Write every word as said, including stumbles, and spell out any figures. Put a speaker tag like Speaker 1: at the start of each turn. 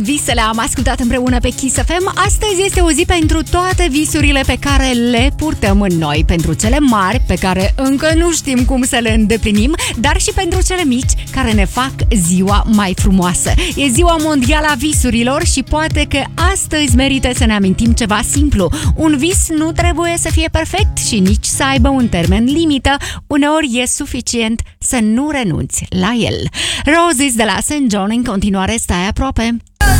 Speaker 1: Visele am ascultat împreună pe Kiss F M. Astăzi este o zi pentru toate visurile pe care le purtăm în noi, pentru cele mari, pe care încă nu știm cum să le îndeplinim, dar și pentru cele mici, care ne fac ziua mai frumoasă. E ziua mondială a visurilor și poate că astăzi merită să ne amintim ceva simplu. Un vis nu trebuie să fie perfect și nici să aibă un termen limită. Uneori e suficient să nu renunți la el. Roses de la Saint John, în continuare stai aproape.